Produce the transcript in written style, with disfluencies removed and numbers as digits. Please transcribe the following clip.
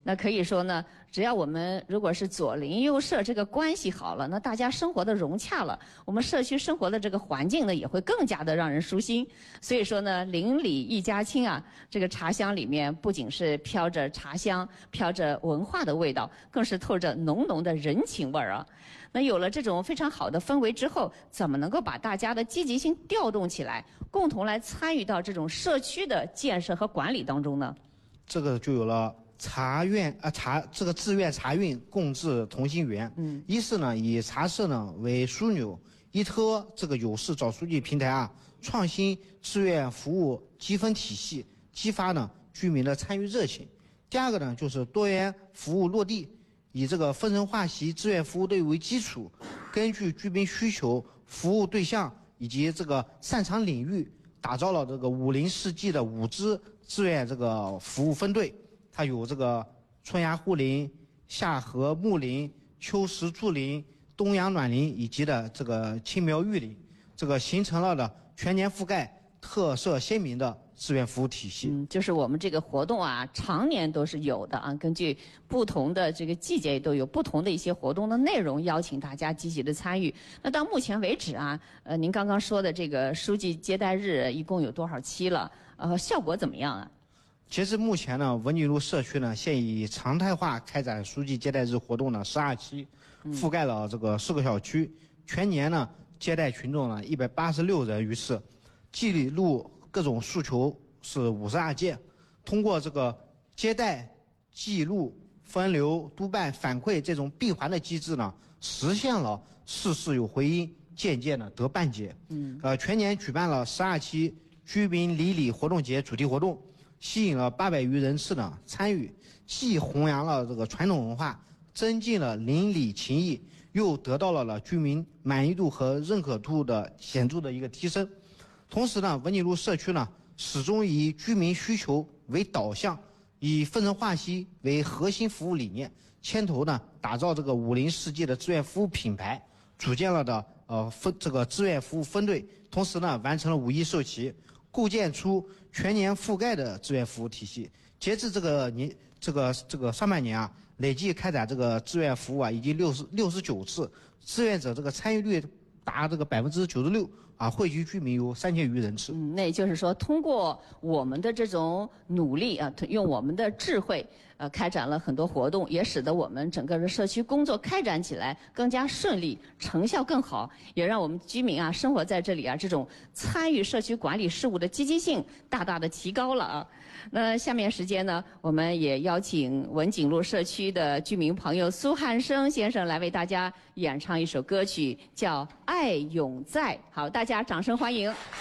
那可以说呢，只要我们如果是左邻右舍这个关系好了，那大家生活的融洽了，我们社区生活的这个环境呢也会更加的让人舒心。所以说呢，邻里一家亲啊，这个茶香里面不仅是飘着茶香，飘着文化的味道，更是透着浓浓的人情味儿啊。那有了这种非常好的氛围之后，怎么能够把大家的积极性调动起来，共同来参与到这种社区的建设和管理当中呢？ 这个就有了这个志愿茶运共治同心圆。一是呢以茶社呢为枢纽，依托这个有事找书记平台啊，创新志愿服务积分体系，激发呢居民的参与热情。第二个呢就是多元服务落地，以这个分层划席志愿服务队为基础，根据居民需求、服务对象以及这个擅长领域，打造了这个50世纪的5支志愿这个服务分队。它有这个春芽护林、夏荷木林、秋实竹林、冬阳暖林以及的这个青苗玉林，这个形成了的全年覆盖、特色鲜明的志愿服务体系。 就是我们这个活动啊，常年都是有的啊，根据不同的这个季节都有不同的一些活动的内容，邀请大家积极的参与。那到目前为止啊，您刚刚说的这个书记接待日一共有多少期了？效果怎么样啊？ 截至目前呢，文锦路社区呢现已常态化开展书记接待日活动呢12期，覆盖了这个4个小区，全年呢接待群众呢186人于次，记录各种诉求是52件。通过这个接待、记录、分流、督办、反馈这种闭环的机制呢，实现了事事有回音，件件呢得办结。全年举办了12期居民邻里活动节主题活动，吸引了800余人次的参与，既弘扬了这个传统文化，增进了邻里情谊，又得到了居民满意度和认可度的显著的一个提升。同时呢，文锦路社区呢始终以居民需求为导向，以分层划席为核心服务理念，牵头呢打造这个50世纪的志愿服务品牌，组建了的这个志愿服务分队，同时呢完成了5亿授旗，构建出全年覆盖的志愿服务体系。截至这个上半年啊，累计开展这个志愿服务啊，已经69次，志愿者这个参与率达这个96%啊，汇集居民有3000余人次。 那也就是说，通过我们的这种努力啊，用我们的智慧，开展了很多活动，也使得我们整个的社区工作开展起来更加顺利，成效更好，也让我们居民啊生活在这里啊，这种参与社区管理事务的积极性大大的提高了啊。那下面时间呢，我们也邀请文锦路社区的居民朋友苏汉生先生来为大家演唱一首歌曲，叫《爱永在》。好，大家掌声欢迎。